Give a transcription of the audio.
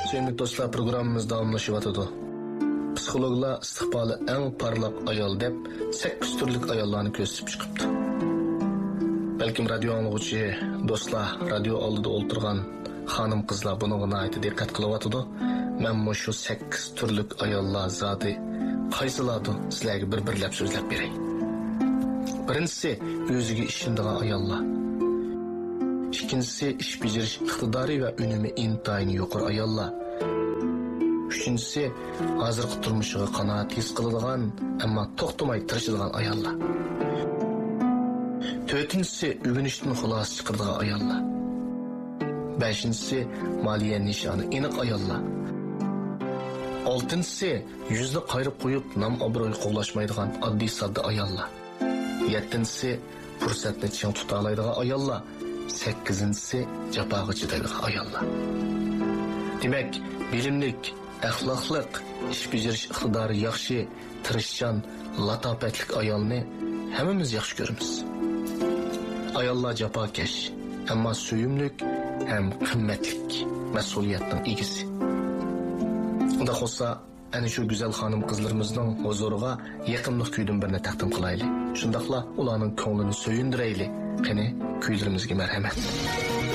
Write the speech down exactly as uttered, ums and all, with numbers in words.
Sevgili dostlar, programımız davamlaşıvatıdı. Psikologlar istiqbali eng parlaq ayol deb sakkiz turlik ayollarni ko'rsatib chiqibdi. Balkim radio anglag'uchi do'stlar, radio oldida o'ltirgan xonim qizlar buni g'o'naydi diqqat qilyapti. Men mo shu sakkiz turlik ayollar zoti qaysilardir sizlarga bir-birlab so'zlab beray. Birinchisi o'ziga ishonadigan ayollar. İkincisi iş beceriş iqtidori va unumi intayin yuqori ayollar. Üçüncüsü hozirgi turmushiga qanoat his qiladigan, ammo to'xtamay tirishadigan ayollar. To'rtinchisi o'rganishdan xulosa chiqaradigan ayollar. Beshinchisi moliya nishoni aniq ayollar. Oltinchisi yuzni qayrib qo'yib nom obro'y qo'llashmaydigan oddiy sodda ayollar. Yettinchisi fursatni ching tuta oladigan ayollar. Sakkizinchisi jafoga chidaydigan ayollar. Demak, bilimlik, axloqliq, ish bajarish iqtidori yaxshi, tirishchan, latofatlik ayolni hammamiz yaxshi ko'ramiz. Ayollar jafokash, ammo suyumlik ham qimmatlik, mas'uliyatning egasi. Unda xo'sa, ana shu go'zal xonim qizlarimizning huzuriga yaqinlik kuydan birini taqdim qilaylik. Shundaqla ularning ko'nglini so'yindiraylik. Qani, kuylarimizga marhamat.